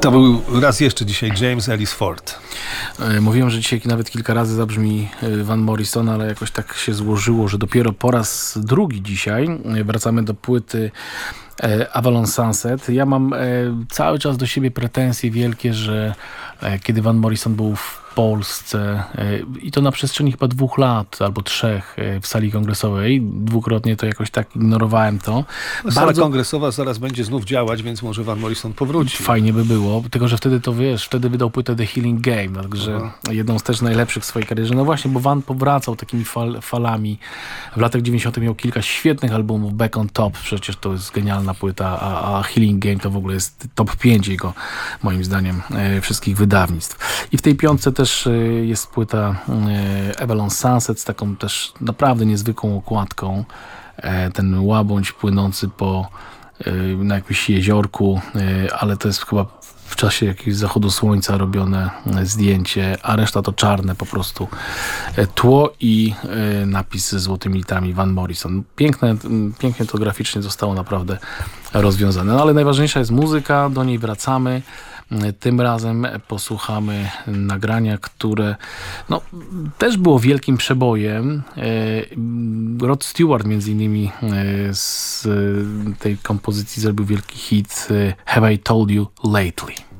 To był raz jeszcze dzisiaj James Ellis Ford. Mówiłem, że dzisiaj nawet kilka razy zabrzmi Van Morrison, ale jakoś tak się złożyło, że dopiero po raz drugi dzisiaj wracamy do płyty Avalon Sunset. Ja mam cały czas do siebie pretensje wielkie, że kiedy Van Morrison był w Polsce i to na przestrzeni chyba 2 lat albo 3 w sali kongresowej. Dwukrotnie to jakoś tak ignorowałem to. Sala kongresowa zaraz będzie znów działać, więc może Van Morrison powróci. Fajnie by było, tylko że wtedy to wiesz, wtedy wydał płytę The Healing Game, także jedną z też najlepszych w swojej karierze. No właśnie, bo Van powracał takimi falami. W latach 90. miał kilka świetnych albumów, Back on Top, przecież to jest genialna płyta, a Healing Game to w ogóle jest top 5 jego, moim zdaniem, wszystkich wydawnictw. I w tej piątce też jest płyta Avalon Sunset z taką też naprawdę niezwykłą okładką. Ten łabędź płynący na jakimś jeziorku, ale to jest chyba w czasie jakiegoś zachodu słońca robione zdjęcie, a reszta to czarne po prostu tło i napis ze złotymi literami Van Morrison. Pięknie to graficznie zostało naprawdę rozwiązane. No ale najważniejsza jest muzyka, do niej wracamy. Tym razem posłuchamy nagrania, które też było wielkim przebojem. Rod Stewart między innymi z tej kompozycji zrobił wielki hit Have I Told You Lately.